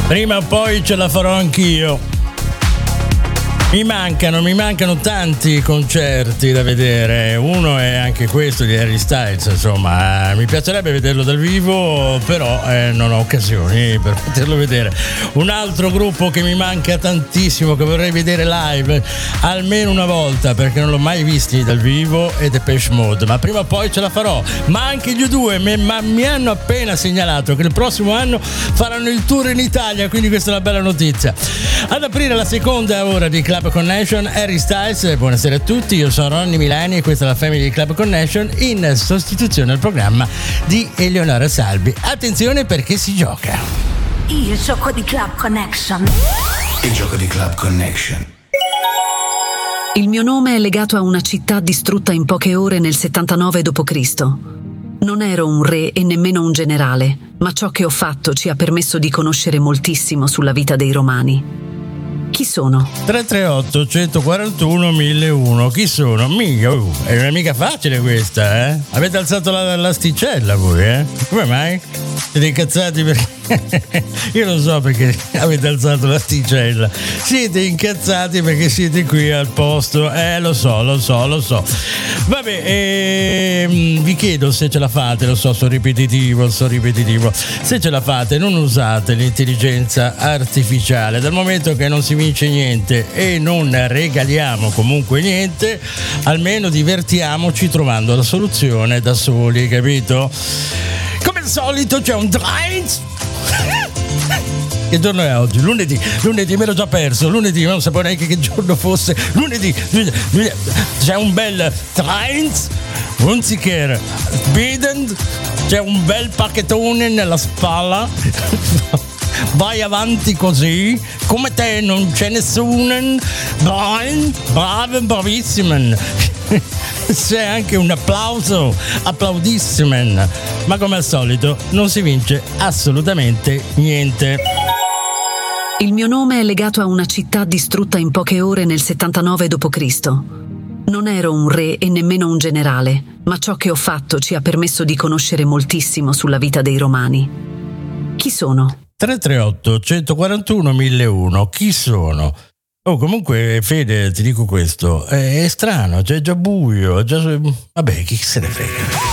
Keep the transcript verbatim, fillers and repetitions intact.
Prima o poi ce la farò anch'io. Mi mancano, mi mancano tanti concerti da vedere. Uno è anche questo di Harry Styles, insomma, mi piacerebbe vederlo dal vivo, però eh, non ho occasioni per poterlo vedere. Un altro gruppo che mi manca tantissimo, che vorrei vedere live almeno una volta, perché non l'ho mai visti dal vivo, è Depeche Mode, ma prima o poi ce la farò. Ma anche gli U due mi, ma mi hanno appena segnalato che il prossimo anno faranno il tour in Italia, quindi questa è una bella notizia. Ad aprire la seconda ora di Club Connection, Harry Styles. Buonasera a tutti, io sono Ronny Milani e questa è la Family di Club Connection in sostituzione al programma di Eleonora Salvi. Attenzione perché si gioca. Il gioco di Club Connection. Il gioco di Club Connection. Il mio nome è legato a una città distrutta in poche ore nel settantanove dopo Cristo Non ero un re e nemmeno un generale, ma ciò che ho fatto ci ha permesso di conoscere moltissimo sulla vita dei Romani. Chi sono? tre tre otto uno quattro uno mille uno. Chi sono? Mica, uh, è mica facile questa, eh? Avete alzato la, l'asticella voi, eh? Come mai? Siete incazzati perché... Io non so perché avete alzato l'asticella. Siete incazzati perché siete qui al posto. Eh, lo so, lo so, lo so. Vabbè, ehm, vi chiedo se ce la fate, lo so, sono ripetitivo, sono ripetitivo. Se ce la fate, non usate l'intelligenza artificiale. Dal momento che non si vince niente e non regaliamo comunque niente, almeno divertiamoci trovando la soluzione da soli, capito? Come al solito c'è un Trains. Che giorno è oggi? Lunedì, lunedì mi ero già perso, lunedì non sapevo neanche che giorno fosse, lunedì, lunedì, lunedì. C'è un bel Trains, Hunziker, Biden, c'è un bel pacchettone nella spalla, vai avanti così, come te non c'è nessuno, bravi, bravi, bravissimi. C'è anche un applauso, applaudissimo, ma come al solito non si vince assolutamente niente. Il mio nome è legato a una città distrutta in poche ore nel settantanove dopo Cristo Non ero un re e nemmeno un generale, ma ciò che ho fatto ci ha permesso di conoscere moltissimo sulla vita dei Romani. Chi sono? tre tre otto uno quattro uno mille uno. Chi sono? Oh, comunque, Fede, ti dico questo, è, è strano, c'è già buio, già... vabbè, chi se ne frega.